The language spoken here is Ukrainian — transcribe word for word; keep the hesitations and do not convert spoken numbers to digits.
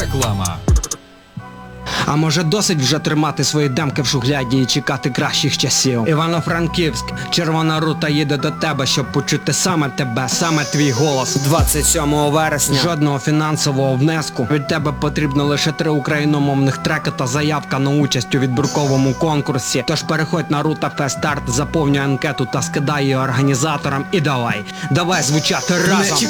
Реклама. А може досить вже тримати свої демки в шухляді і чекати кращих часів? Івано-Франківськ, Червона рута їде до тебе, щоб почути саме тебе, саме твій голос. двадцять сьомого вересня. Жодного фінансового внеску. Від тебе потрібно лише три україномовних треки та заявка на участь у відбірковому конкурсі. Тож переходь на Рута Фест Старт, заповнюй анкету та скидай її організаторам і давай. Давай звучати разом.